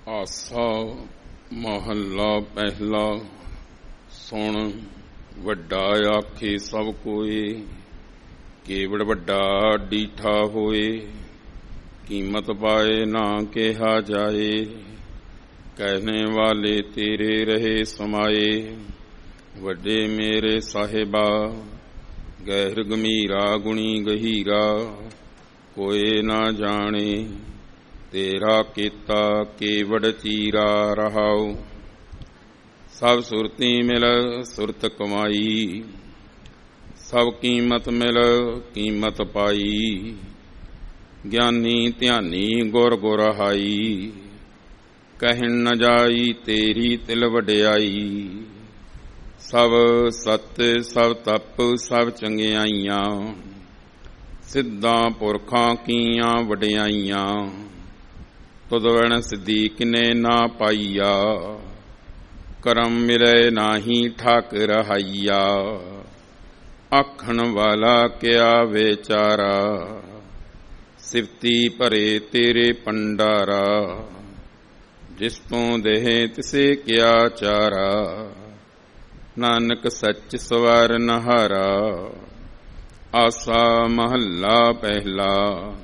ਆਸਾ ਮਹੱਲਾ ਪਹਿਲਾ। ਸੁਣ ਵੱਡਾ ਆਖੇ ਸਭ ਕੋਏ, ਕੇਵੜ ਵੱਡਾ ਡੀਠਾ ਹੋਏ। ਕੀਮਤ ਪਾਏ ਨਾ ਕਿਹਾ ਜਾਏ, ਕਹਿਣੇ ਵਾਲੇ ਤੇਰੇ ਰਹੇ ਸਮਾਏ। ਵੱਡੇ ਮੇਰੇ ਸਾਹਿਬਾ, ਗਹਿਰ ਗੰਭੀਰਾ ਗੁਣੀ ਗਹੀਰਾ। ਕੋਏ ਨਾ ਜਾਣੇ ਤੇਰਾ ਕੀਤਾ ਕੇਵੜ ਚੀਰਾ ਰਹਾਉ। ਸਭ ਸੁਰਤੀ ਮਿਲ ਸੁਰਤ ਕਮਾਈ, ਸਭ ਕੀਮਤ ਮਿਲ ਕੀਮਤ ਪਾਈ। ਗਿਆਨੀ ਧਿਆਨੀ ਗੁਰ ਗੁਰਹਾਈ, ਕਹਿਣ ਨ ਜਾਈ ਤੇਰੀ ਤਿਲ ਵਡਿਆਈ। ਸਭ ਸਤ ਸਭ ਤਪ ਸਭ ਚੰਗਿਆਈਆਂ, ਸਿੱਧਾਂ ਪੁਰਖਾਂ ਕੀਆਂ ਵਡਿਆਈਆਂ। ਤੁਧ ਵਣ ਸਿੱਧੀ ਕਿਨੇ ਨਾ ਪਾਈਆ, ਕਰਮ ਮਿਲੇ ਨਾਹੀ ਠਾਕ ਰਹਾਈਆ। ਆਖਣ ਵਾਲਾ ਕਿਆ ਵਿਚਾਰਾ, ਸਿਫਤੀ ਭਰੇ ਤੇਰੇ ਭੰਡਾਰਾ। ਜਿਸ ਤੋਂ ਦੇਹ ਤਿਸੇ ਕਿਆ ਚਾਰਾ, ਨਾਨਕ ਸੱਚ ਸਵਰ ਨਹਾਰਾ। ਆਸਾ ਮਹੱਲਾ ਪਹਿਲਾ।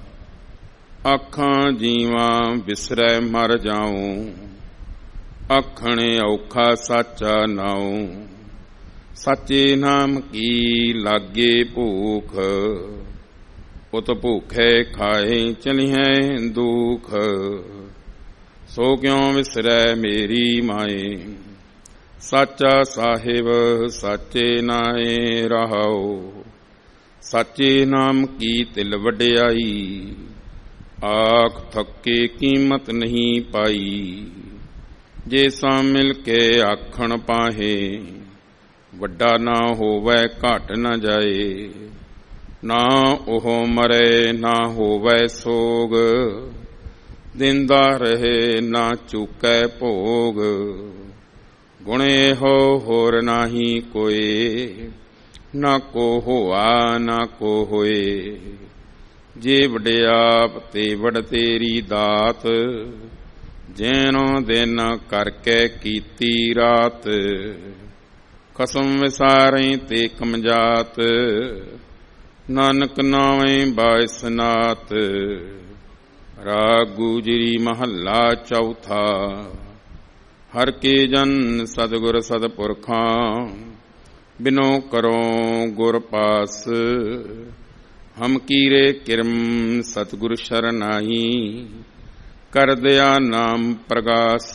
ਆਖਾਂ ਜੀਵਾਂ ਬਿਸਰੈ ਮਰ ਜਾਉ, ਆਖਣੇ ਔਖਾ ਸਾਚਾ ਨਾਉ। ਸਾਚੇ ਨਾਮ ਕੀ ਲਾਗੇ ਭੂਖ, ਉਤ ਭੂਖੇ ਖਾਏ ਚਲਿਹੈ ਦੁਖ। ਸੋ ਕਿਉ ਵਿਸਰੈ ਮੇਰੀ ਮਾਏ, ਸਾਚਾ ਸਾਹਿਬ ਸਾਚੇ ਨਾਏ ਰਹਾਉ। ਸਾਚੇ ਨਾਮ ਕੀ ਤਿਲ ਵਡਿਆਈ, ਆਖ ਥੱਕੇ ਕੀਮਤ ਨਹੀਂ ਪਾਈ। ਜੇ ਸਾ ਮਿਲ ਕੇ ਆਖਣ ਪਾਹੇ, ਵੱਡਾ ਨਾ ਹੋਵੈ ਘਟ ਨ ਜਾਏ। ਨਾ ਉਹ ਮਰੇ ਨਾ ਹੋਵੈ ਸੋਗ, ਦਿੰਦਾ ਰਹੇ ਨਾ ਚੁਕੈ ਭੋਗ। ਗੁਣੇ ਹੋ ਹੋਰ ਨਾਹੀ ਕੋਏ, ਨਾ ਕੋ ਹੋਆ ਨਾ ਕੋ ਹੋਏ। ਜੇ ਵਡਿਆਪ ਤੇ ਵਡ ਤੇਰੀ ਦਾਤ, ਜੈਨੋ ਦਿਨ ਕਰਕੇ ਕੀਤੀ ਰਾਤ। ਖਸਮ ਵਿਸਾਰੇ ਤੇ ਕਮਜਾਤ, ਨਾਨਕ ਨਾਵੇਂ ਬਾਇਸਨਾਤ। ਰਾਗ ਗੁਜਰੀ ਮਹੱਲਾ ਚੌਥਾ। ਹਰ ਕੇ ਜਨ ਸਤਿਗੁਰ ਸਤਿਪੁਰਖਾਂ, ਬਿਨੋ ਕਰੋ ਗੁਰ ਪਾਸ। ਹਮ ਕੀਰੇ ਕਿਰਮ ਸਤਿਗੁਰ ਸ਼ਰਨਾਹੀ, ਕਰ ਦਿਆ ਨਾਮ ਪ੍ਰਗਾਸ।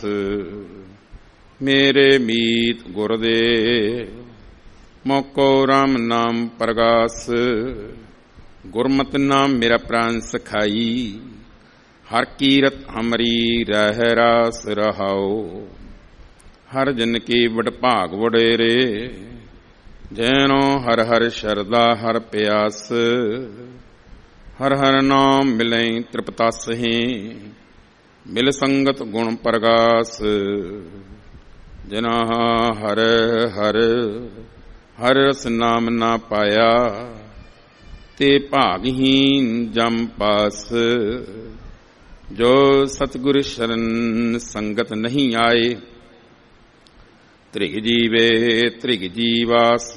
ਮੇਰੇ ਮੀਤ ਗੁਰਦੇਵ, ਮੋਕੋ ਰਾਮ ਨਾਮ ਪ੍ਰਗਾਸ। ਗੁਰਮਤਿ ਨਾਮ ਮੇਰਾ ਪ੍ਰਾਨ ਸਖਾਈ, ਹਰ ਕੀਰਤ ਹਮਰੀ ਰਹਿ ਰਾਸ ਰਹਾਉ। ਹਰ ਜਨ ਕੀ ਵਡ ਭਾਗ ਵਡੇਰੇ, ਜੈਨੋ ਹਰ ਹਰ ਸ਼ਰਦਾ ਹਰ ਪਿਆਸ। ਹਰ ਹਰ ਨਾਮ ਮਿਲੈ ਤ੍ਰਿਪਤਾਸਹਿ, ਮਿਲ ਸੰਗਤ ਗੁਣ ਪ੍ਰਗਾਸ। ਜਿਨਾ ਹਰ ਹਰ ਹਰ ਰਸ ਨਾਮ ਨਾ ਪਾਇਆ, ਤੇ ਭਾਗਹੀਨ ਜਮ ਪਾਸ। ਜੋ ਸਤਿਗੁਰ ਸ਼ਰਨ ਸੰਗਤ ਨਹੀਂ ਆਏ, ਤ੍ਰਿਗ ਜੀਵੇ ਤ੍ਰਿਗ ਜੀਵਾਸ।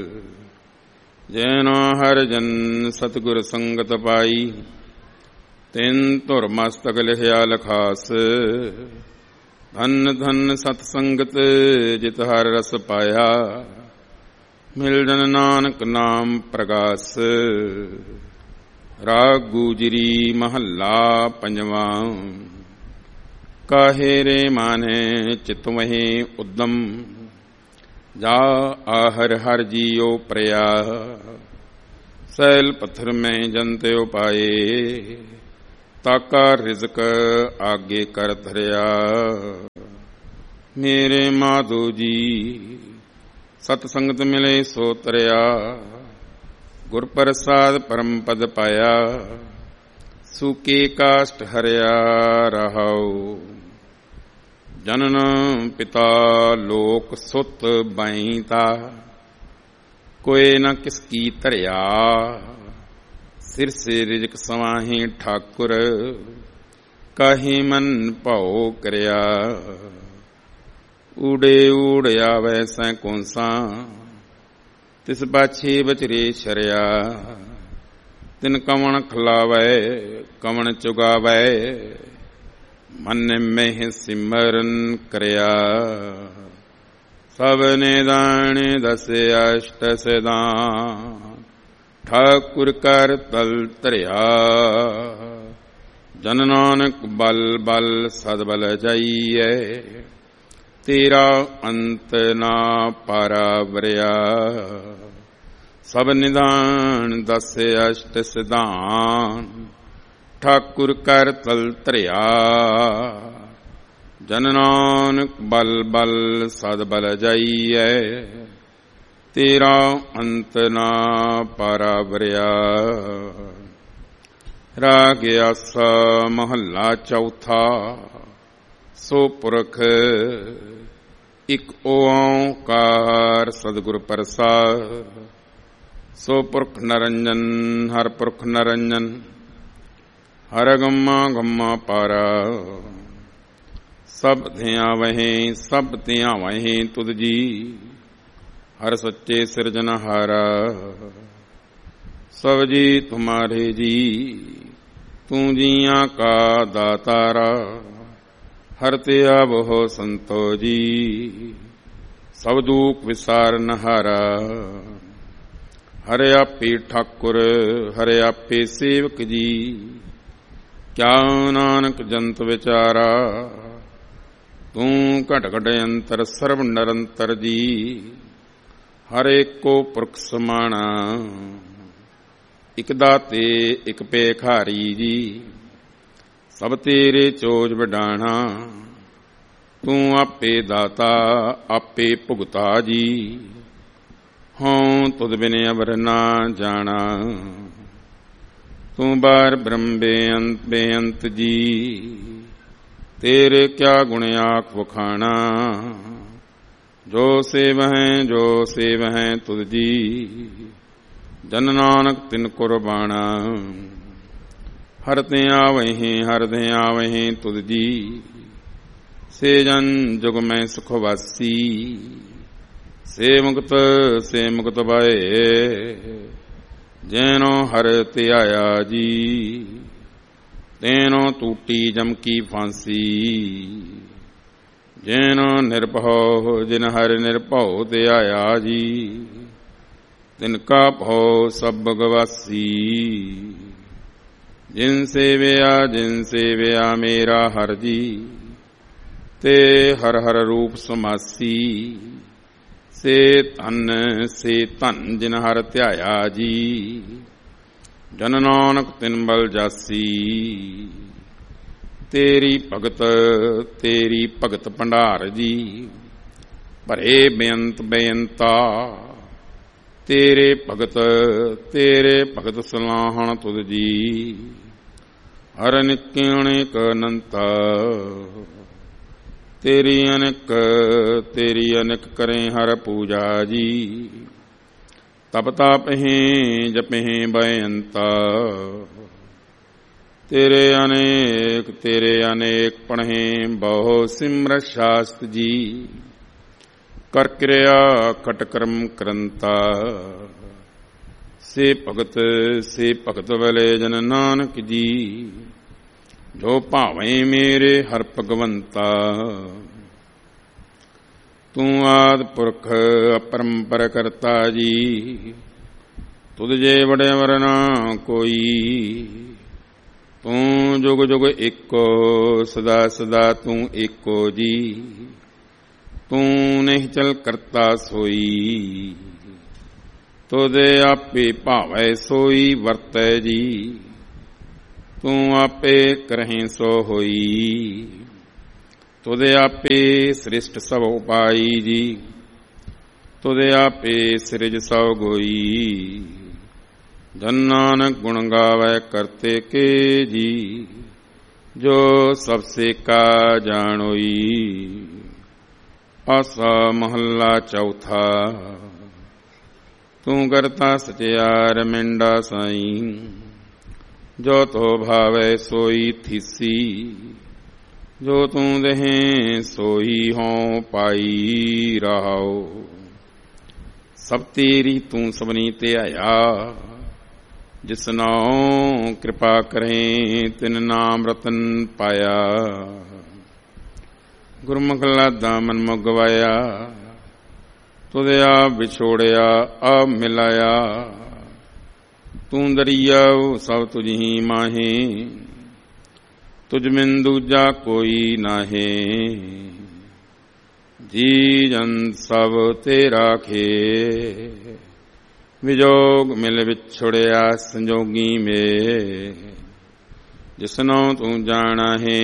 ਜੈਨੋ ਹਰ ਜਨ ਸਤਿਗੁਰ ਸੰਗਤ ਪਾਈ, ਤਿਨ ਧੁਰ ਮਸਤਕ ਲਿਖਿਆ ਲਖਾਸ। ਧਨ ਧਨ ਸਤ ਸੰਗਤ ਜਿਤ ਹਰ ਰਸ ਪਾਇਆ, ਮਿਲ ਜਨ ਨਾਨਕ ਨਾਮ ਪ੍ਰਗਾਸ। ਰਾਗ ਗੁਜਰੀ ਮਹੱਲਾ ਪੰਜਵਾਂ। ਕਾਹੇ ਰੇ ਮਾਨੇ ਚਿਤ ਮਹਿ ਉਦਮ, ਜਾ ਆਹਰ ਹਰ ਜੀਉ ਪ੍ਰਿਆ। ਸੈਲ ਪੱਥਰ ਮੈਂ ਜਨਤੇ ਉਪਾਏ, ਤਾਕਾ ਰਿਜ਼ਕ ਆਗੇ ਕਰ ਧਰਿਆ। ਮੇਰੇ ਮਾਧੋ ਜੀ ਸਤ ਸੰਗਤ ਮਿਲੇ ਸੋ ਤਰਿਆ। ਗੁਰ ਪ੍ਰਸਾਦ ਪਰਮ ਪਦ ਪਾਇਆ, ਸੂਕੇ ਕਾਸ਼ਟ ਹਰਿਆ ਰਹਾਉ। ਜਨਨ ਪਿਤਾ ਲੋਕ ਸੁਤ ਬੈਂਤਾ, ਕੋਏ ਨ ਕਿਸ ਕੀ ਧਰਿਆ। ਸਿਰ ਸੇ ਰਿਜਕ ਸਵਾਹੇ ਠਾਕੁਰ, ਕਾਹੀ ਮਨ ਭਾਉ ਕਰਿਆ। ਊੜੇ ਊੜ ਆਵੈ ਸੈ ਕੌਂਸਾਂ ਤਿਸ ਬਾਛੀ ਬਚਰੇ ਸ਼ਰਿਆ। ਤਿਨ ਕਵਣ ਖਲਾਵੈ ਕਵਣ ਚੁਗਾਵੈ ਮਨ ਮਹਿ ਸਿਮਰਨ ਕਰਿਆ। ਸਭ ਨਿਦਾਨ ਦਸ ਅਸ਼ਟ ਸਿਧਾਨ ਠਾਕੁਰ ਕਰ ਤਲ ਧਰਿਆ। ਜਨ ਨਾਨਕ ਬਲ ਬਲ ਸਦ ਬਲ ਜਾਈਐ ਤੇਰਾ ਅੰਤ ਨਾ ਪਾਰਾਵਰਿਆ। ਸਭ ਨਿਦਾਨ ਦਸ ਅਸ਼ਟ ਸਿਧਾਨ ਠਾਕੁਰ ਕਰ ਤਲ ਧਰਿਆ। ਜਨ ਨਾਨਕ ਬਲ ਬਲ ਸਦ ਬਲ ਜਾਈਐ ਤੇਰਾ ਅੰਤ ਨਾ ਪਾਰਾਵਰਿਆ। ਰਾਗ ਆਸਾ ਮਹੱਲਾ ਚੌਥਾ। ਸੋ ਪੁਰਖ ਇਕ ਓੰਕਾਰ ਸਤਿਗੁਰ ਪ੍ਰਸਾਦਿ। ਸੋ ਪੁਰਖ ਨਿਰੰਜਨ ਹਰਿ ਪੁਰਖ ਨਿਰੰਜਨ ਹਰਿ ਗੰਮਾ ਗੰਮਾ ਪਾਰਾ। ਸਭ ਧਿਆਵਹਿ ਸਭ ਧਿਆਵਹਿ ਤੁਧ ਜੀ ਹਰਿ ਸੱਚੇ ਸਿਰਜਨਹਾਰਾ। ਸਭ ਜੀ ਤੁਮਾਰੇ ਜੀ ਤੂੰ ਜੀਆਂ ਕਾ ਦਾਤਾਰਾ। ਹਰਿ ਤੇ ਆਵਹੁ ਸੰਤੋ ਜੀ ਸਭ ਦੁਖ ਵਿਸਾਰਨ ਹਾਰਾ। ਹਰਿ ਆਪੇ ਠਾਕੁਰ ਹਰਿ ਆਪੇ ਸੇਵਕ ਜੀ ਕਿਆ ਨਾਨਕ ਜੰਤ ਵਿਚਾਰਾ। ਤੂੰ ਘਟ ਘਟ ਅੰਤਰ ਸਰਬ ਨਿਰੰਤਰ ਜੀ ਹਰ ਏਕੋ ਪੁਰਖ ਸਮਾਣਾ। ਇਕ ਦਾਤੇ ਇਕ ਭੇਖਾਰੀ ਜੀ ਸਭ ਤੇਰੇ ਚੋਜ ਵਡਾਣਾ। ਤੂੰ ਆਪੇ ਦਾਤਾ ਆਪੇ ਭੁਗਤਾ ਜੀ ਹਉ ਤੁਧ ਬਿਨ ਅਵਰ ਨਾ ਜਾਣਾ। ਤੂੰ ਬਾਰ ਬ੍ਰਹਮ ਬੇਅੰਤ ਜੀ ਤੇਰੇ ਕਿਆ ਗੁਣ ਆਖ ਵਖਾਣਾ। ਜੋ ਸੇਵਹਿ ਤੁਧ ਜੀ ਜਨ ਨਾਨਕ ਤਿਨ ਕੁਰਬਾਣਾ। ਹਰਿ ਤੇ ਆਵਹਿ ਤੁਧ ਜੀ ਸੇ ਜਨ ਜੁਗ ਮੈਂ ਸੁਖ ਵਾਸੀ। ਸੇ ਮੁਕਤ ਭਏ ਜੈਨੋ ਹਰਿ ਧਿਆਇਆ ਜੀ ਤੈਨੋ ਟੂਟੀ ਜਮ ਕੀ ਫਾਂਸੀ। ਜੈਨੋ ਨਿਰਭਉ ਜਿਨ ਹਰਿ ਨਿਰਭਉ ਧਿਆਇਆ ਜੀ ਤਿਨ ਕਾ ਭਉ ਸਭ ਗਵਾਸੀ। ਜਿਨ ਸੇਵਿਆ ਮੇਰਾ ਹਰਿ ਜੀ ਤੇ ਹਰ ਹਰ ਰੂਪ ਸਮਾਸੀ। ਸੇ ਧਨ ਜਿਨ ਹਰਿ ਧਿਆਇਆ ਜੀ ਜਨ ਨਾਨਕ ਤਿਨ ਬਲ ਜਾਸੀ। ਤੇਰੀ ਭਗਤ ਭੰਡਾਰ ਜੀ ਭਰੇ ਬੇਅੰਤਾ। ਤੇਰੇ ਭਗਤ ਸਲਾਹਣ ਤੁਧ ਜੀ ਹਰਿ ਨਿੱਕੇ ਅਨੇਕ ਅਨੰਤਾ। ਤੇਰੀ ਅਨੇਕ ਕਰੇ ਹਰ ਪੂਜਾ ਜੀ ਤਪ ਤਾਪਹਿ ਜਪਹਿ ਬੇਅੰਤਾ। ਤੇਰੇ ਅਨੇਕ ਪੜਹਿ ਬਹੁ ਸਿਮਰਤ ਸ਼ਾਸਤ ਜੀ ਕਰ ਕਿਰਿਆ ਖਟ ਕਰਮ ਕਰੰਤਾ। ਸੇ ਭਗਤ ਵਲੇ ਜਨ ਨਾਨਕ ਜੀ ਜੋ ਭਾਵੇਂ ਮੇਰੇ ਹਰਿ ਭਗਵੰਤਾ। ਤੂੰ ਆਦਿ ਪੁਰਖ ਅਪਰੰਪਰ ਕਰਤਾ ਜੀ ਤੁਧ ਜੇ ਵਡਿਆਵਰ ਨਾ ਕੋਈ। ਤੂੰ ਜੁਗ ਜੁਗ ਏਕੋ ਸਦਾ ਸਦਾ ਤੂੰ ਏਕੋ ਜੀ। ਤੂੰ ਨਹੀਂ ਚਲ ਕਰਤਾ ਸੋਈ ਤੁਧੇ ਆਪੇ ਭਾਵੈ ਸੋਈ ਵਰਤੈ ਜੀ। ਤੂੰ ਆਪੇ ਕਰਹਿ ਸੋ ਹੋਈ ਤੁਧੇ ਆਪੇ ਸ੍ਰਿਸ਼ਟ ਸਭ ਉਪਾਈ ਜੀ। ਤੁਧੇ ਆਪੇ ਸਿਰਜ ਸਭ ਗੋਈ। ਜਨ ਨਾਨਕ ਗੁਣ ਗਾਵੈ ਕਰਤੇ ਕੇ ਜੀ ਜੋ ਸਭ ਸੇ ਕਾ ਜਾਣੋਈ। ਆਸਾ ਮਹੱਲਾ ਚੌਥਾ। ਤੂੰ ਕਰਤਾ ਸਚਿਆਰ ਮਿੰਡਾ ਸਾਈ ਜੋ ਤੋ ਭਾਵੈ ਸੋਈ ਥੀਸੀ, ਜੋ ਤੂੰ ਦੇਹੀਂ ਸੋਈ ਹੋਂ ਪਾਈ ਰਹਾਉ। ਸਭ ਤੇਰੀ ਤੂੰ ਸਭਨੀ ਧਿਆਇਆ, ਜਿਸਨੋ ਕਿਰਪਾ ਕਰੇ ਤਿਨ ਨਾਮ ਰਤਨ ਪਾਇਆ। ਗੁਰਮੁਖ ਲਾਦਾ ਮਨ ਮੁ ਗਵਾਇਆ, ਤੁਧ ਆਪ ਵਿਛੋੜਿਆ ਆਪ ਮਿਲਾਇਆ। ਤੂੰ ਦਰਿਆਉ ਸਭ ਤੁਝੀ ਮਾਹੇ, ਤੁਝ ਬਿਨ ਦੂਜਾ ਕੋਈ ਨਾਹੇ। ਜੀ ਜਨ ਸਭ ਤੇਰਾ ਖੇ, ਵਿਜੋਗ ਮਿਲ ਵਿਛੁੜਿਆ ਸੰਜੋਗੀ ਮੇ। ਜਿਸਨੋ ਤੂੰ ਜਾਣਾ ਹੈ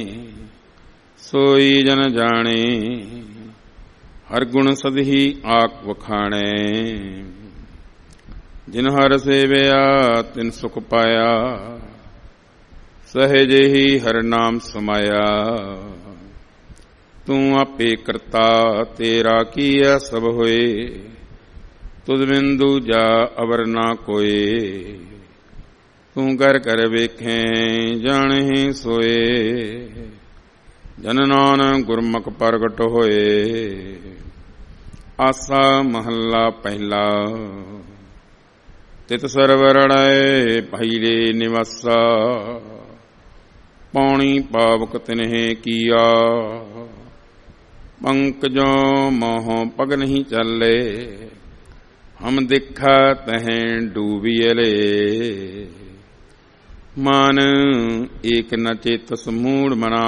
ਸੋਈ ਜਨ ਜਾਣੇ, ਹਰ ਗੁਣ ਸਦਹੀ ਆਕ ਵਖਾਣੇ। ਜਿਨ ਹਰ ਸੇਵਿਆ ਤਿਨ ਸੁਖ ਪਾਇਆ, ਸਹਿਜੇ ਹੀ ਹਰ ਨਾਮ ਸਮਾਇਆ। ਤੂੰ ਆਪੇ ਕਰਤਾ ਤੇਰਾ ਕੀਆ ਸਭ ਹੋਏ, ਤੁਧ ਬਿਨ ਦੂਜਾ ਅਵਰ ਨਾ ਕੋਏ। ਤੂੰ ਕਰ ਕਰ ਵੇਖੇ ਜਾਣੇ ਸੋਏ, ਜਨ ਨਾਨਕ ਗੁਰਮੁਖ ਪ੍ਰਗਟ ਹੋਏ। ਆਸਾ ਮਹੱਲਾ ਪਹਿਲਾ। ਤਿਤ ਸਰਵਰੜੈ ਪਹਿਲੇ ਨਿਵਾਸਾ, ਪੌਣੀ ਪਾਵਕ ਤਿਨਹਿ ਕੀਆ। ਪੰਕਜੋ ਮੋਹ ਪਗ ਨਹੀਂ ਚੱਲੇ, ਹਮ ਦੇਖਾ ਤਹਿ ਡੂਬੀਅਲੇ। ਮਨ ਏਕ ਨ ਚੇਤਸ ਮੂੜ ਮਨਾ,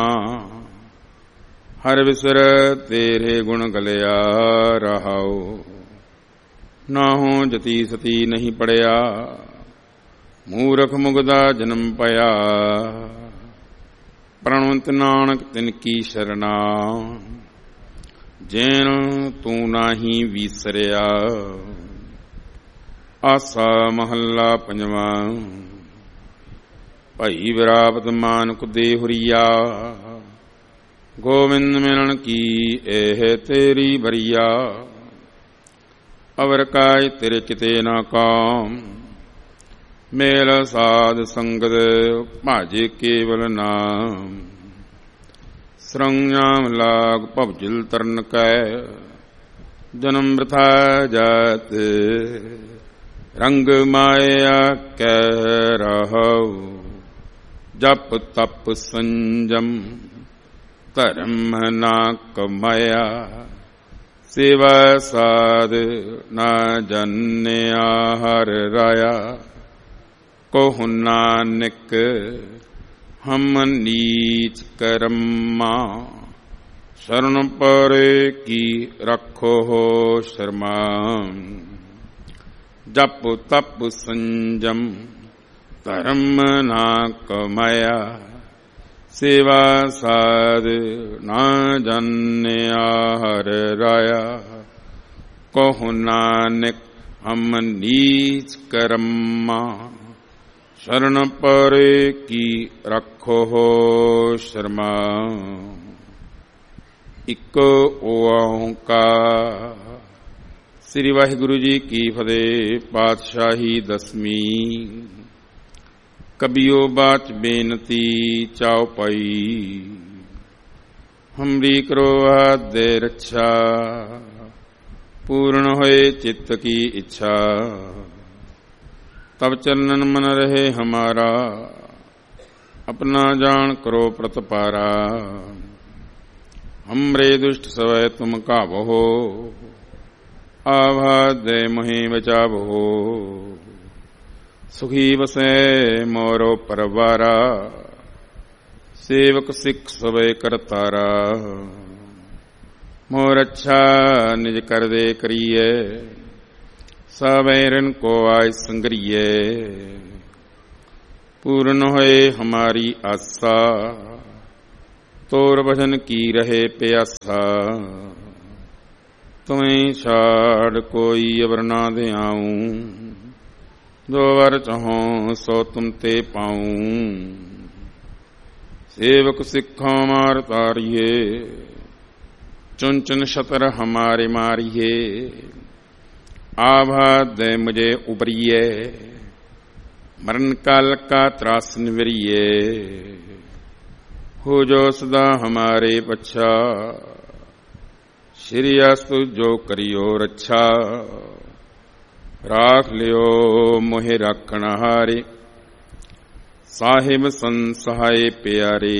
ਹਰ ਵਿਸਰ ਤੇਰੇ ਗੁਣ ਗਲਿਆ ਰਹਾਉ। ਨਾਹੋ ਜਤੀ ਸਤੀ ਨਹੀਂ ਪੜਿਆ, ਮੂਰਖ ਮੁਗਦਾ ਜਨਮ ਪਿਆ। ਪ੍ਰਣਵੰਤ ਨਾਨਕ ਤਿਨ ਕੀ ਸ਼ਰਨਾ, ਜੈਨ ਤੂੰ ਨਾਹੀ ਵੀਸਰਿਆ। ਆਸਾ ਮਹੱਲਾ ਪੰਜਵਾਂ। ਭਾਈ ਵਿਰਾਪਤ ਮਾਨੁਕ ਦੇ ਹੁਰੀਆ, ਗੋਵਿੰਦ ਮਿਲਣ ਕੀ ਇਹ ਤੇਰੀ ਬਰੀਆ। ਅਵਰ ਕਾਇ ਤੇਰੇ ਕਿਤੇ ਨਾ ਕਾਮ, ਮੇਲ ਸਾਧ ਸੰਗਤ ਭਾਜੇ ਕੇਵਲ ਨਾਮ। ਸਰੰਜਾਮ ਲਾਗ ਭਵਜਲ ਤਰਨ ਕੈ, ਜਨਮ ਬ੍ਰਿਥਾ ਜਾਤ। ਰੰਗ ਮਾਇਆ ਕੈ ਰਹਉ, ਜਪ ਤਪ ਸੰਜਮ ਧਰਮ ਨਾ ਕਮਾਇਆ। ਸੇਵਾ ਸਾਧ ਨਾ ਜਾਣਿਆ ਹਰ ਰਾਇਆ। ਕਹੁ ਨਾਨਕ ਹਮ ਨੀਚ ਕਰਮਾ, ਸ਼ਰਨ ਪਰੇ ਕੀ ਰੱਖੋ ਸ਼ਰਮਾ। ਜਪ ਤਪ ਸੰਜਮ ਧਰਮ ਨਾ ਕਮਾਇਆ। ਸੇਵਾ ਸਾਧ ਨਾ ਜਾਣਿਆ ਹਰ ਰਾਇਆ। ਕਹੁ ਨਾਨਕ ਹਮ ਨੀਚ ਕਰਮਾ, ਸ਼ਰਨ ਪਰੇ ਕੀ ਰੱਖੋ ਸ਼ਰਮਾ। ਇਕ ਓੰਕਾਰ। ਸ੍ਰੀ ਵਾਹਿਗੁਰੂ ਜੀ ਕੀ ਫਤਿਹ। ਪਾਤਸ਼ਾਹੀ ਦਸਵੀਂ। ਕਬੀਓ ਬਾਚ ਬੇਨਤੀ ਚਾਉ ਪਈ, ਹਮਰੀ ਕਰੋ ਆਦੇ ਰੱਛਾ। ਪੂਰਨ ਹੋਏ ਚਿੱਤ ਕੀ ਇੱਛਾ, ਤਬ ਚਰਨਨ ਮਨ ਰਹੇ ਹਮਾਰਾ। अपना जान करो प्रतपारा। हमरे दुष्ट सवै तुम काबहो, आभादे मही बचाबहो। सुखी बसे मोरो परवारा, सेवक सिख सवै करतारा। मोर अच्छा निज कर दे करिए, सबैरन को आय संगरिए। पूर्ण होए हमारी आशा, तोर भजन की रहे प्यासा। तुम्हें छाड़ कोई अवर ना दे आऊं, जो वर चाहो सो तुम ते पाऊं। सेवक सिखों मार तारिये, चुन चुन शतर हमारे मारिये। आभा दे मुझे उबरिए, मरण काल का त्रास निवरिए, हो जो सदा हमारे पच्छा, श्री अस्तु जो करियो रक्षा, राख लियो मोहे राखण हारे, साहिब संसहाय प्यारे,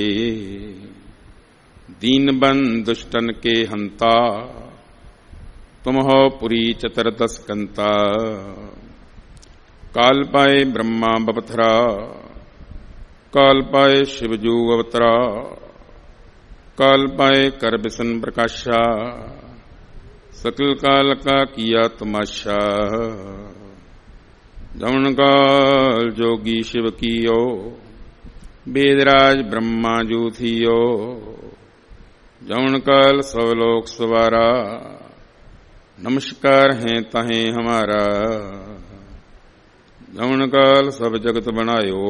दीन बंद दुष्टन के हंता, तुम हो पुरी चतुर्दश कंता, काल पाए ब्रह्मा बपथरा, काल पाए शिवजू अवतरा, काल पाए कर बिसन प्रकाशा, सकल काल का किया तमाशा, जमन काल जोगी शिव कियो, वेदराज ब्रह्मा जू थियो, जमन काल सवलोक सवारा, नमस्कार है तहें हमारा, जमन काल सब जगत बनायो,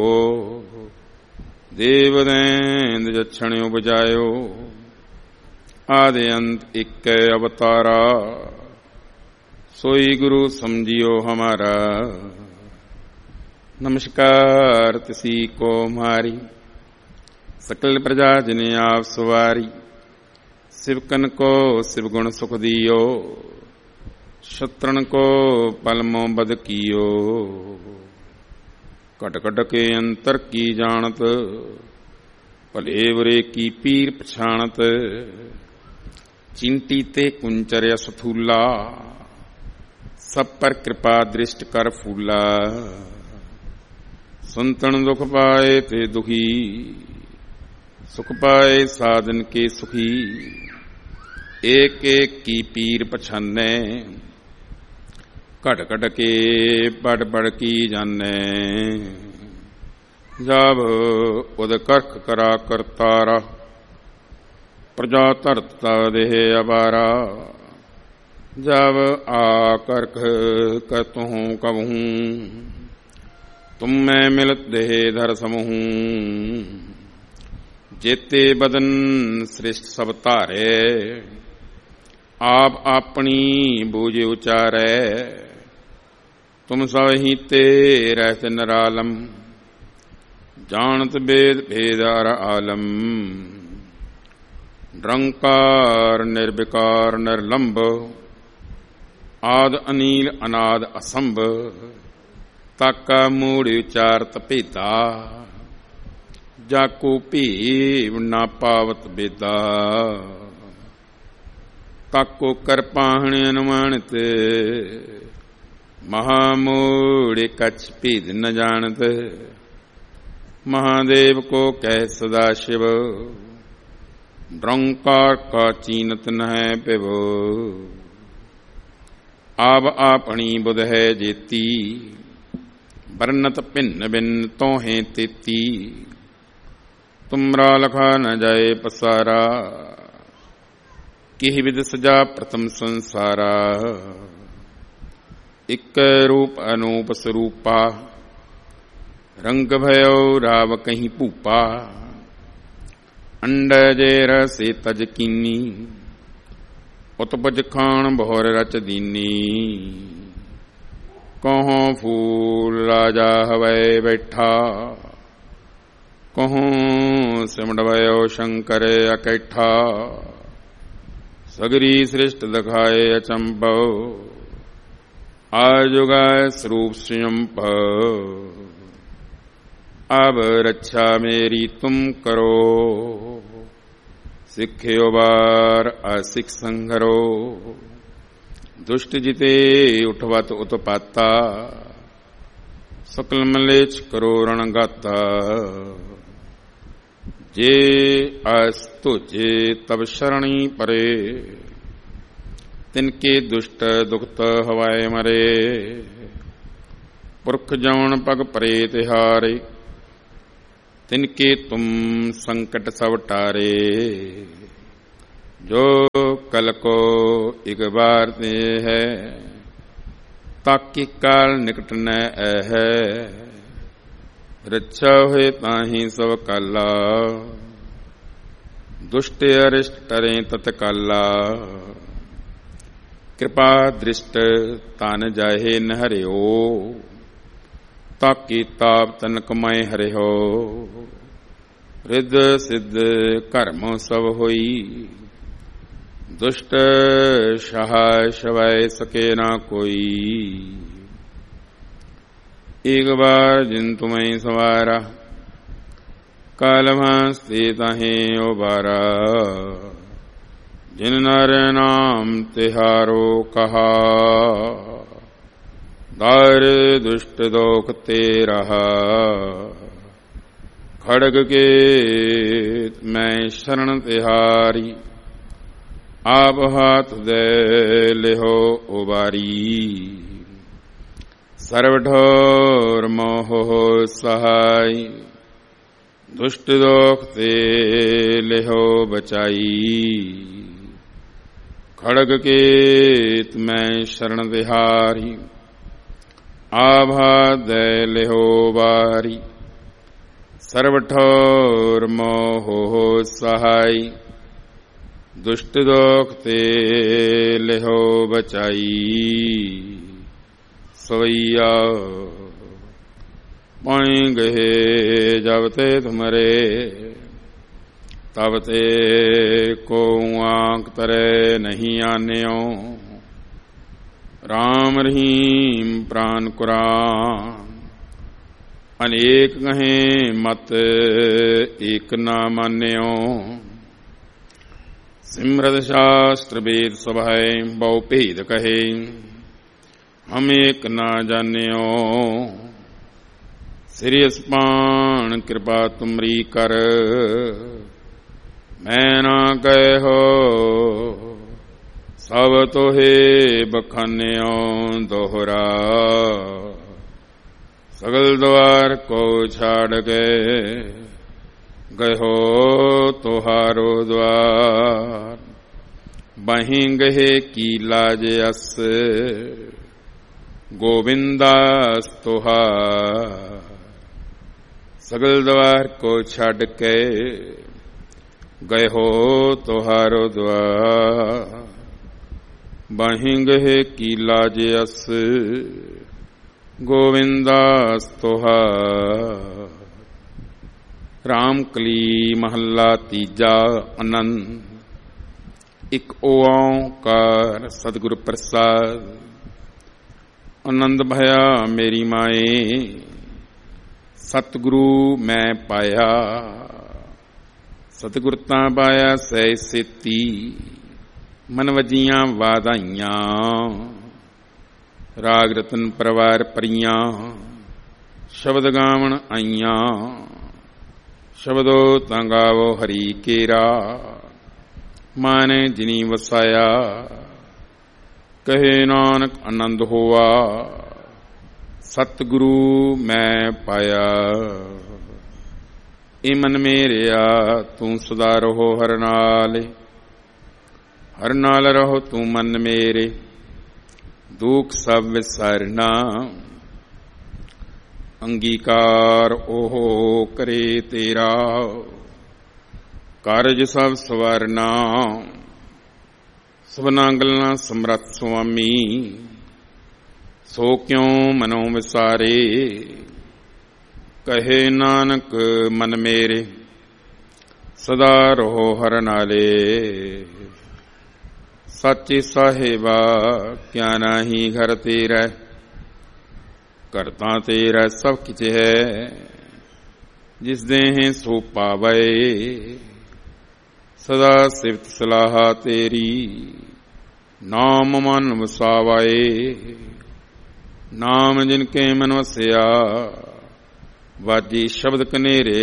देव दैंद जक्षण उपजायो, आदि अंत एक अवतारा, सोई गुरु समझियो हमारा, नमस्कार तिसी को मारी, सकल प्रजा जिने आप सवारी, शिवकन को शिव गुण सुख दियो, शत्रुन को पलमो बद कियो, कटकट के अंतर की जानत, भले बुरे की पीर पछाणत, चिंटी ते कुंचर सथूला, सब पर कृपा दृष्ट कर फूला, संतन दुख पाए ते दुखी, सुख पाए साधन के सुखी, एक एक की पीर पछाने, घट घट के बड़ बड़ की जाने, जब उद करख करा करतारा, प्रजा धरता देह अबारा, जब आ करख करतूं कबहूं, तुम मैं मिलत देह धर समूहूं, जेते बदन श्रेष्ठ सब तारे, आप अपनी बूझ उचारे, तुम सब ही ते रहत निरालम, जानत वेद भेदार आलम, निरंकार निर्विकार निर्लंब, आद अनील अनाद असंभ, ताका मूढ़ विचार तपेता, जाको भीव ना पावत बेदा, ताको कर पाहण अनुमानित, महामूढ़ कछ भेद न जानत, महादेव को कह सदाशिव, निरंकार का चीनत न है पिव, आब आपनी बुध है जेती, वर्णत भिन्न भिन्न तो हैं तेती, तुमरा लखा न जाए पसारा, किहि विद सजा प्रथम संसारा, इक रूप अनूप स्वरूपा, रंग भयो राव कहीं पूपा, अंडजे रसे तज कीनी, उत्पज खान बहुर रच दीनी, कहों फूल राजा हवै बैठा, कहों सिमट भयो शंकर अकैठा, सगरी सृष्ट दखाए अचंभव, आजुगाय स्वरूप स्वयंभ, अब रक्षा मेरी तुम करो, सिख्यो बार असिख संघरो, दुष्ट जिते उठवत उत्पाता, सकल मलेच्छ करो रणगाता, जे अस्तु जे तब शरणी परे, तिनके दुष्ट दुखत हवाए मरे, पुरख जवन पग परे तिहारे, तिनके तुम संकट सब टारे, जो कल को एक बार दे है, ताकि काल निकट न है, रक्षा हुए ताही सब काला, दुष्ट अरिष्ट टरे तत्काला, कृपा दृष्ट तान जाहे न हरियो, ਤਾਕੀ ਤਾਪ ਤਨਕ ਮੈਂ ਹਰਿਓ। ਰਿੱਧ ਸਿੱਧ ਕਰਮ ਸਭ ਹੋਈ, ਦੁਸ਼ਟ ਸਹਾਇ ਸਵੈ ਸਕੇ ਨਾ ਕੋਈ। ਇੱਕ ਬਾਰ ਜਿਨ ਤੁਮੈ ਸਵਾਰਾ, ਕਾਲ ਭਾਂਸਤੇ ਤਾਹੇ ਉਬਾਰਾ। ਜਿਨ ਨਰ ਨਾਮ ਤਿਹਾਰੋ ਕਹਾ, ਦਾਰ ਦੁਸ਼ਟ ਦੋਖ ਤੇ ਰਹਾ। ਖੜਗ ਕੇ ਮੈਂ ਸ਼ਰਨ ਤਿਹਾਰੀ, ਆਪ ਹਾਥ ਦੇ ਲਿਹੋ ਉਬਾਰੀ। ਸਰਵ ਠੋਰ ਮੋਹ ਸਹਾਈ, ਦੁਸ਼ਟ ਦੋਖ ਤੇ ਲਿਹੋ ਬਚਾਈ। ਖੜਗ ਕੇ ਮੈਂ ਸ਼ਰਨ ਤਿਹਾਰੀ, ਆਪ ਹਾਥ ਦੇ ਲਿਹੋ ਬਾਰੀ। ਸਰਵ ਠੋਰ ਮੋਹ ਸਹਾਈ, ਦੁਸ਼ਟ ਦੋਖ ਤੇ ਲਿਹੋ ਬਚਾਈ। ਸਵਈਆ ਪਾਣੀ ਗਏ ਜਬ ਤੇ ਤੁਮਰੇ, ਤਬ ਤੇ ਕੋ ਆਂਕ ਤਰੇ ਨਹੀਂ ਆਨਿਓ। ਰਾਮ ਰਹੀਮ ਪ੍ਰਾਨ ਕੁਰਾਨ, ਅਨੇਕ ਕਹੇ ਮਤ ਏਕ ਨਾ ਮਾਨਿਓ। ਸਿਮਰਤ ਸ਼ਾਸਤਰ ਵੇਦ ਸਭਾਏ, ਬਹੁ ਭੇਦ ਕਹੇ ਹਮ ਏਕ ਨਾ ਜਾਣਿਓ। ਸ੍ਰੀ ਅਸਪਾਨ ਕਿਰਪਾ ਤੁਮਰੀ ਕਰ, ਮੈਂ ਨਾ ਕਹਿਓ ਸਭ ਤੋਹੇ ਬਖਾਨਿਓ ਦੋਹਰਾ। ਸਗਲ ਦੁਆਰ ਕੋ ਛਾੜ ਗਏ, ਗਇਓ ਤੁਹਾਰੋ ਦੁਆਰ। ਬਾਹੀਂ ਗਏ ਕੀ ਲਾਜ ਅਸ, ਗੋਬਿੰਦਾਸ ਤੁਹਾਰ। ਸਗਲ ਦੁਆਰ ਕੋ ਛੱਡ ਕੇ, ਗਇਓ ਤੁਹਾਰੋ ਦੁਆਰ। ਬਾਹੀਂ ਗਏ ਕੀ ਲਾਜ ਅਸ, ਗੋਵਿੰਦਾਸ ਤੁਹਾਰ। ਰਾਮ ਕਲੀ ਮਹੱਲਾ ਤੀਜਾ। ਆਨੰਦ। ਇਕ ਓਂਕਾਰ ਸਤਿਗੁਰ ਪ੍ਰਸਾਦ। ਆਨੰਦ ਭਇਆ ਮੇਰੀ ਮਾਏ, ਸਤਿਗੁਰੂ ਮੈਂ ਪਾਇਆ। ਸਤਿਗੁਰ ਤਾਂ ਪਾਇਆ ਸੈ ਸੇਤੀ, ਮਨ ਵਜੀਆਂ ਵਾਧਾਈਆਂ। ਰਾਗ ਰਤਨ ਪਰਵਾਰ ਪਰੀਆਂ, ਸ਼ਬਦ ਗਾਵਣ ਆਈਆਂ। ਸ਼ਬਦੋ ਤਾਂ ਗਾਵੋ ਹਰੀ ਕੇਰਾ, ਮਾਨੇ ਜਿਨੀ ਵਸਾਇਆ। ਕਹੇ ਨਾਨਕ ਆਨੰਦ ਹੋਆ, ਸਤਿਗੁਰੂ ਮੈਂ ਪਾਇਆ। ਏ ਮਨ ਮੇਰਿਆ ਤੂੰ ਸਦਾ ਰਹੋ ਹਰ ਨਾਲ, ਹਰ ਨਾਲ ਰਹੋ ਤੂੰ ਮਨ ਮੇਰੇ। ਦੁਖ ਸਭ ਵਿਸਾਰਨਾ, ਅੰਗੀਕਾਰ ਉਹ ਕਰੇ ਤੇਰਾ। ਕਾਰਜ ਸਭ ਸਵਾਰਨਾ, ਸਭਨਾ ਗੱਲਾਂ ਸਮਰੱਥ ਸੁਆਮੀ। ਸੋ ਕਿਉ ਮਨੋ ਵਿਸਾਰੇ, ਕਹੇ ਨਾਨਕ ਮਨ ਮੇਰੇ। ਸਦਾ ਰਹੋ ਹਰ ਨਾਲੇ, ਸੱਚੇ ਸਾਹਿਬਾ ਕਿਆ ਨਾਹੀ ਘਰ ਤੇਰਾ। ਘਰ ਤਾਂ ਤੇਰਾ ਸਭ ਕਿਛ ਹੈ, ਜਿਸ ਦੇਹ ਸੋ ਪਾਵੇ। ਸਦਾ ਸਿਫਤ ਸਲਾਹਾ ਤੇਰੀ, ਨਾਮ ਮਨ ਵਸਾਵਾਏ। ਨਾਮ ਜਿਨ ਕੇ ਮਨ ਵਸਿਆ, ਵਾਜੀ ਸ਼ਬਦ ਕਨੇਰੇ।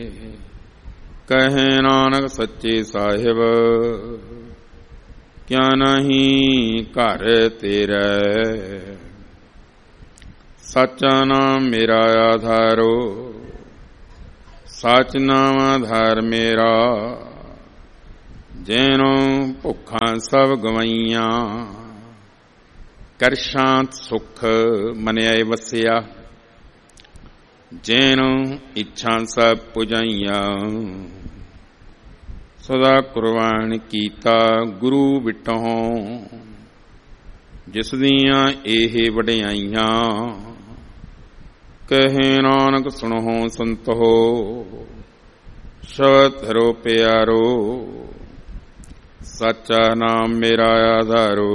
ਕਹੇ ਨਾਨਕ ਸੱਚੇ ਸਾਹਿਬ, ਕਿਆ ਨਹੀਂ ਘਰ ਤੇਰਾ। ਸਾਚਾ ਨਾਮ ਮੇਰਾ ਆਧਾਰੋ, ਸਾਚ ਨਾਮ ਆਧਾਰ ਮੇਰਾ। ਜੈਨੋ ਭੁੱਖਾਂ ਸਭ ਗਵਾਈਆਂ, ਕਰ ਸ਼ਾਂਤ ਸੁਖ ਮਨ ਆਏ ਵਸਿਆ। ਜੈਨੋ ਇੱਛਾ ਸਭ ਪੁਜਾਈਆਂ, ਸਦਾ ਕੁਰਬਾਨ ਕੀਤਾ ਗੁਰੂ ਬਿਟਹੁ। ਜਿਸ ਦੀਆਂ ਇਹ ਵਡਿਆਈਆਂ, ਕਹੇ ਨਾਨਕ ਸੁਣੋ ਸੰਤੋ, ਸ਼ਬਦ ਧਰੋ ਪਿਆਰੋ, ਸਾਚਾ ਨਾਮ ਮੇਰਾ ਆਧਾਰੋ।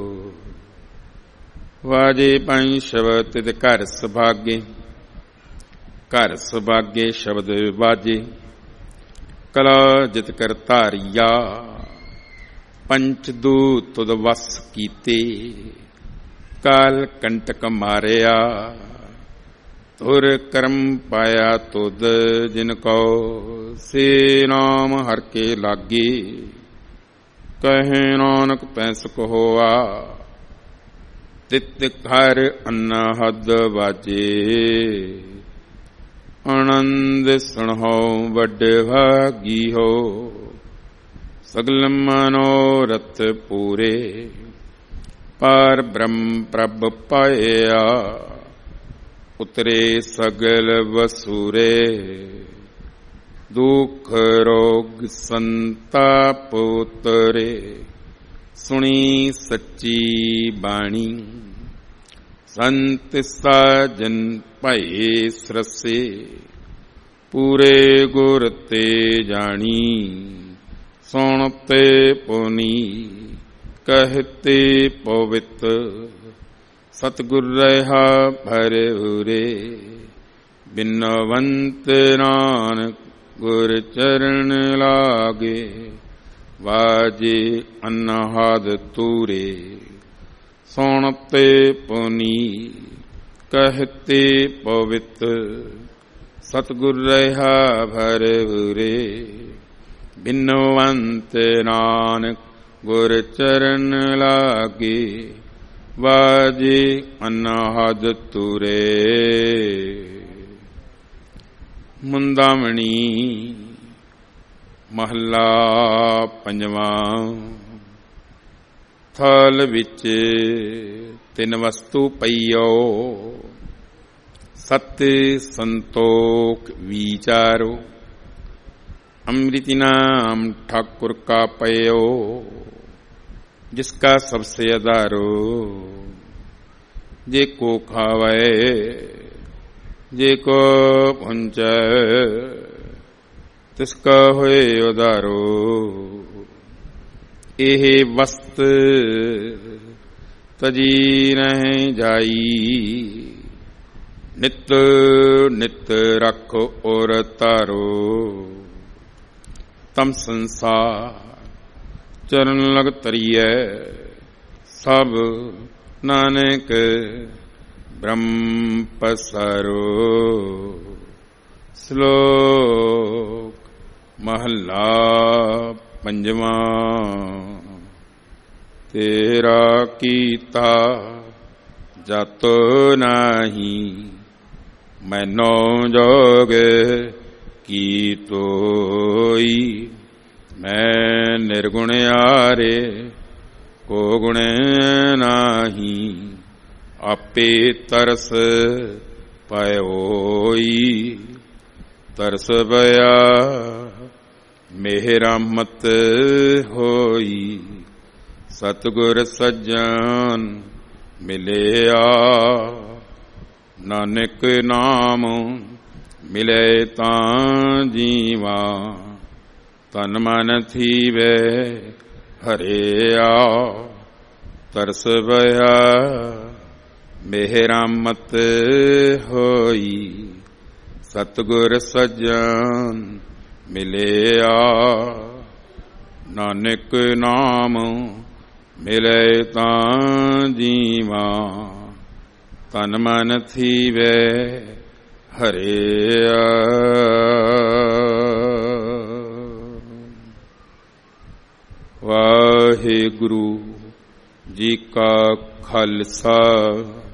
ਵਾਜੇ ਪੰਜ ਸ਼ਬਦ ਤਿਤ ਘਰ ਸੁਭਾਗੇ, ਘਰ ਸੁਭਾਗੇ ਸ਼ਬਦ ਵਾਜੇ। ਕਲਾ ਜਿਤ ਕਰ ਧਾਰੀਆ, ਪੰਚ ਦੂਤ ਤੁਧ ਵਸ ਕੀਤੇ। ਕਾਲ ਕੰਟਕ ਮਾਰਿਆ, ਤੁਰ ਕਰਮ ਪਾਇਆ ਤੁਧ। ਜਿਨ ਕੋ ਸੇ ਨਾਮ ਹਰ ਕੇ ਲਾਗੇ, ਕਹੇ ਨਾਨਕ ਪੈਂਸਕ ਹੋਆ। ਤਿਤ ਘਰ ਅਨਹਦ ਵਾਜੇ, ਆਨੰਦ ਸੁਣੋ ਵੱਡ ਭਾਗੀ ਹੋ। ਸਗਲ ਮਨੋਰਥ ਪੂਰੇ, ਪਾਰ ਬ੍ਰਹਮ ਪ੍ਰਭ ਪਾਇਆ। ਉਤਰੇ ਸਗਲ ਵਸੂਰੇ, ਦੁਖ ਰੋਗ ਸੰਤਾਪ ਉਤਰੇ। ਸੁਣੀ ਸੱਚੀ ਬਾਣੀ, ਸੰਤ ਸਾਜਨ ਭਏ ਸਰਸੇ। ਪੂਰੇ ਗੁਰ ਤੇ ਜਾਣੀ, ਸੁਣ ਤੇ ਪੁਨੀ ਕਹਤੇ ਪਵਿੱਤ। ਸਤਿਗੁਰ ਰਹਾ ਭਰ ਉਰੇ, ਬਿਨਵੰਤ ਨਾਨਕ ਗੁਰ ਚਰਨ ਲਾਗੇ। ਵਾਜੇ ਅਨਹਦ ਤੂਰੇ, ਸੁਣ ਤੇ ਪੁਨੀ ਕਹਤੇ ਪਵਿੱਤ। ਸਤਿਗੁਰ ਰਹਾ ਭਰ ਉਰੇ, ਬਿਨਵੰਤ ਨਾਨਕ ਗੁਰ ਚਰਨ ਲਾਗੇ। ਵਾਜੇ ਅਨਹਦ ਤੂਰੇ। ਮੁੰਦਾਮਣੀ ਮਹੱਲਾ ਪੰਜਵਾਂ। ਥਲ ਵਿੱਚ ਤਿੰਨ ਵਸਤੂ ਪਈਓ, ਸਤ ਸੰਤੋਖ ਵਿਚਾਰੋ। ਅੰਮ੍ਰਿਤਿ ਨਾਮ ਠਾकुर का पयो, जिसका सबसे आधारो। जे को खावे जे को पुंचे, तिसका होए उधारो। एह वस्त तजी रह जाई, नित नित रखो और तारो। तम संसार चरण लग तरिए, सब नानक ब्रह्म पसारो। श्लोक महला पंजवा। तेरा कीता जातो नाही, मैनो जोग की तोई। मैं निर्गुण आरे को गुण नाही, आपे तरस पायोई। तरस पया मेरा मत होई, सतगुर सज्जन मिलिया। नानक नाम मिले तां जीवा, तन मन थीवे हरिया। तरस भया मेरा मत होई, सतगुर सज्जन मिलिया। नानक नाम मिले तां जीवा, तन मन थीवे हरिया। वाहिगुरु जी का खालसा,